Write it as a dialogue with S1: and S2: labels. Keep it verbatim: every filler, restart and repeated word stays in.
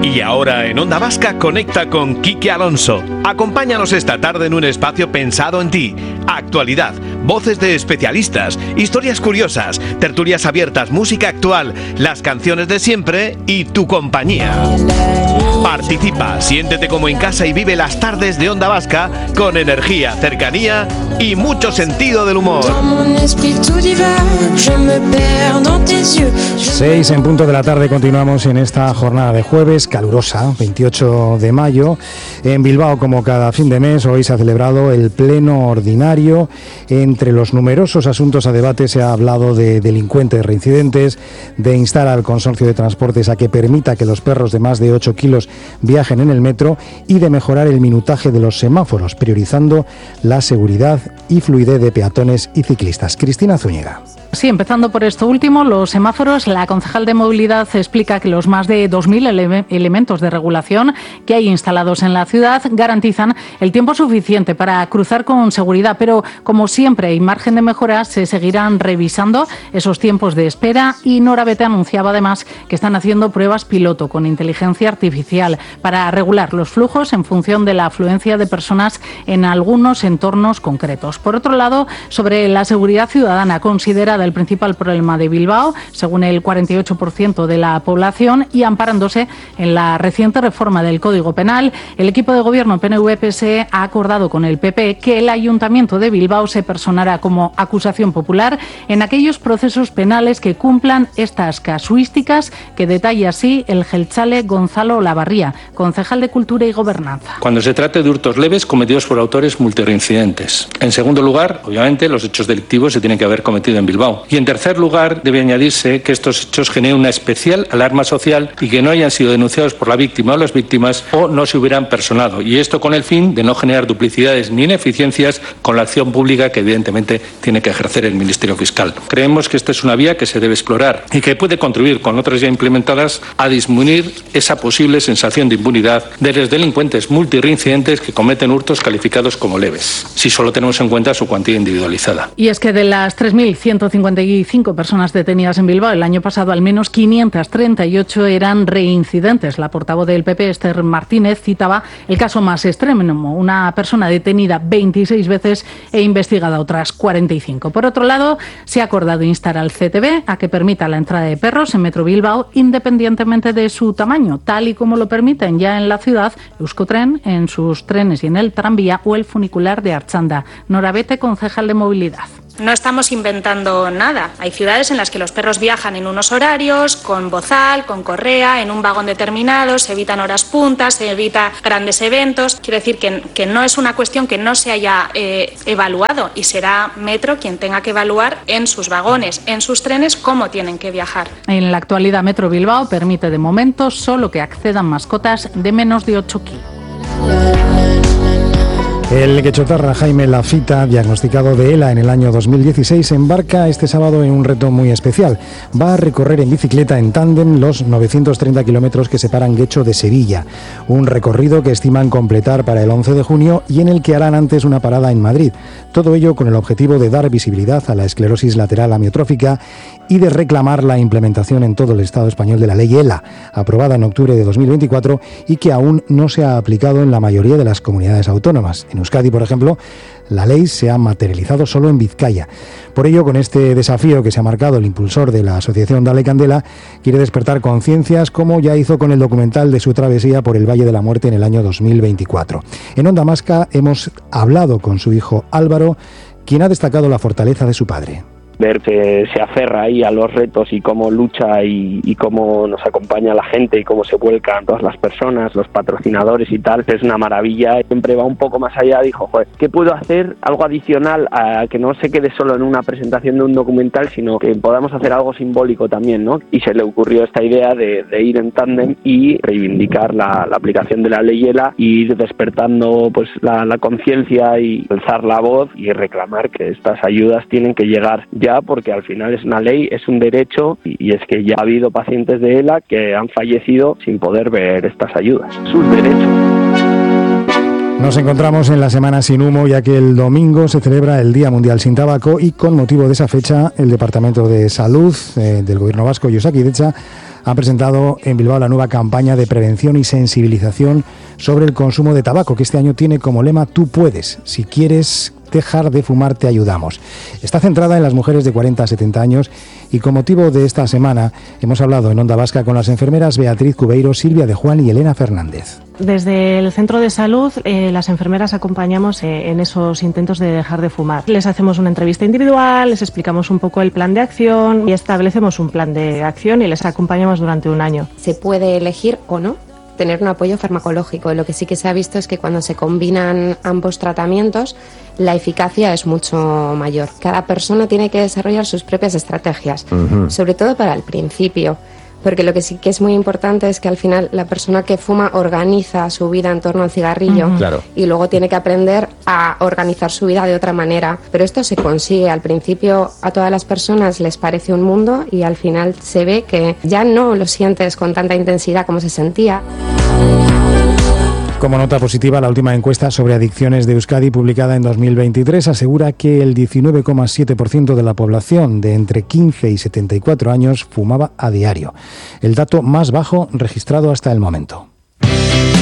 S1: Y ahora en Onda Vasca conecta con Quique Alonso. Acompáñanos esta tarde en un espacio pensado en ti. Actualidad, voces de especialistas, historias curiosas, tertulias abiertas, música actual, las canciones de siempre y tu compañía. Participa, siéntete como en casa y vive las tardes de Onda Vasca con energía, cercanía y mucho sentido del humor.
S2: Seis en punto de la tarde, continuamos en esta jornada de jueves calurosa, veintiocho de mayo. En Bilbao, como cada fin de mes, hoy se ha celebrado el pleno ordinario. Entre los numerosos asuntos a debate se ha hablado de delincuentes reincidentes, de instar al consorcio de transportes a que permita que los perros de más de ocho kilos viajen en el metro y de mejorar el minutaje de los semáforos, priorizando la seguridad y fluidez de peatones y ciclistas. Cristina Zúñiga.
S3: Sí, empezando por esto último, los semáforos. La concejal de Movilidad explica que los más de dos mil ele- elementos de regulación que hay instalados en la ciudad garantizan el tiempo suficiente para cruzar con seguridad, pero como siempre hay margen de mejora, se seguirán revisando esos tiempos de espera y Nora Bete anunciaba además que están haciendo pruebas piloto con inteligencia artificial para regular los flujos en función de la afluencia de personas en algunos entornos concretos. Por otro lado, sobre la seguridad ciudadana, considera el principal problema de Bilbao, según el cuarenta y ocho por ciento de la población, y amparándose en la reciente reforma del Código Penal, el equipo de gobierno P N V P S E ha acordado con el P P que el Ayuntamiento de Bilbao se personará como acusación popular en aquellos procesos penales que cumplan estas casuísticas, que detalla así el jeltzale Gonzalo Olavarría, concejal de Cultura y Gobernanza.
S4: Cuando se trate de hurtos leves cometidos por autores multireincidentes. En segundo lugar, obviamente, los hechos delictivos se tienen que haber cometido en Bilbao. Y en tercer lugar, debe añadirse que estos hechos generen una especial alarma social y que no hayan sido denunciados por la víctima o las víctimas o no se hubieran personado. Y esto con el fin de no generar duplicidades ni ineficiencias con la acción pública que evidentemente tiene que ejercer el Ministerio Fiscal. Creemos que esta es una vía que se debe explorar y que puede contribuir con otras ya implementadas a disminuir esa posible sensación de impunidad de los delincuentes multireincidentes que cometen hurtos calificados como leves, si solo tenemos en cuenta su cuantía individualizada.
S3: Y es que de las tres mil ciento cincuenta y cinco personas detenidas en Bilbao el año pasado, al menos quinientas treinta y ocho eran reincidentes. La portavoz del P P, Esther Martínez, citaba el caso más extremo, una persona detenida veintiséis veces e investigada otras cuarenta y cinco. Por otro lado, se ha acordado instar al C T B a que permita la entrada de perros en Metro Bilbao independientemente de su tamaño, tal y como lo permiten ya en la ciudad Euskotren, en sus trenes y en el tranvía, o el funicular de Artxanda. Nora Bete, concejal de Movilidad.
S5: No estamos inventando nada. Hay ciudades en las que los perros viajan en unos horarios, con bozal, con correa, en un vagón determinado, se evitan horas puntas, se evita grandes eventos. Quiero decir que, que no es una cuestión que no se haya eh, evaluado, y será Metro quien tenga que evaluar en sus vagones, en sus trenes, cómo tienen que viajar.
S3: En la actualidad, Metro Bilbao permite de momento solo que accedan mascotas de menos de ocho kilos.
S2: El quechotarra Jaime Lafita, diagnosticado de ELA en el año dos mil dieciséis, embarca este sábado en un reto muy especial. Va a recorrer en bicicleta en tándem los novecientos treinta kilómetros que separan Guecho de Sevilla. Un recorrido que estiman completar para el once de junio y en el que harán antes una parada en Madrid. Todo ello con el objetivo de dar visibilidad a la esclerosis lateral amiotrófica y de reclamar la implementación en todo el Estado español de la ley ELA, aprobada en octubre de dos mil veinticuatro y que aún no se ha aplicado en la mayoría de las comunidades autónomas. En Euskadi, por ejemplo, la ley se ha materializado solo en Vizcaya. Por ello, con este desafío que se ha marcado el impulsor de la asociación Dale Candela, quiere despertar conciencias, como ya hizo con el documental de su travesía por el Valle de la Muerte en el año dos mil veinticuatro. En Onda Vasca hemos hablado con su hijo Álvaro, quien ha destacado la fortaleza de su padre.
S6: Ver que se aferra ahí a los retos y cómo lucha y, y cómo nos acompaña la gente y cómo se vuelcan todas las personas, los patrocinadores y tal, es una maravilla. Siempre va un poco más allá, dijo, joder, ¿qué puedo hacer? Algo adicional a que no se quede solo en una presentación de un documental, sino que podamos hacer algo simbólico también, ¿no? Y se le ocurrió esta idea de, de ir en tándem y reivindicar la, la aplicación de la ley ELA, y ir despertando pues la, la conciencia y alzar la voz y reclamar que estas ayudas tienen que llegar ya, porque al final es una ley, es un derecho, y es que ya ha habido pacientes de ELA que han fallecido sin poder ver estas ayudas, sus derechos.
S2: Nos encontramos en la Semana Sin Humo, ya que el domingo se celebra el Día Mundial Sin Tabaco, y con motivo de esa fecha el Departamento de Salud eh, del Gobierno Vasco y Osakidetza ha presentado en Bilbao la nueva campaña de prevención y sensibilización sobre el consumo de tabaco, que este año tiene como lema Tú puedes. Si quieres dejar de fumar, te ayudamos. Está centrada en las mujeres de cuarenta a setenta años y con motivo de esta semana hemos hablado en Onda Vasca con las enfermeras Beatriz Cubeiro, Silvia de Juan y Elena Fernández.
S7: Desde el centro de salud, eh, las enfermeras acompañamos eh, en esos intentos de dejar de fumar. Les hacemos una entrevista individual, les explicamos un poco el plan de acción y establecemos un plan de acción y les acompañamos durante un año.
S8: Se puede elegir o no tener un apoyo farmacológico. Lo que sí que se ha visto es que cuando se combinan ambos tratamientos, la eficacia es mucho mayor. Cada persona tiene que desarrollar sus propias estrategias, uh-huh. sobre todo para el principio. Porque lo que sí que es muy importante es que al final la persona que fuma organiza su vida en torno al cigarrillo uh-huh. claro. y luego tiene que aprender a organizar su vida de otra manera. Pero esto se consigue. Al principio a todas las personas les parece un mundo y al final se ve que ya no lo sientes con tanta intensidad como se sentía.
S2: Como nota positiva, la última encuesta sobre adicciones de Euskadi, publicada en dos mil veintitrés, asegura que el diecinueve coma siete por ciento de la población de entre quince y setenta y cuatro años fumaba a diario, el dato más bajo registrado hasta el momento.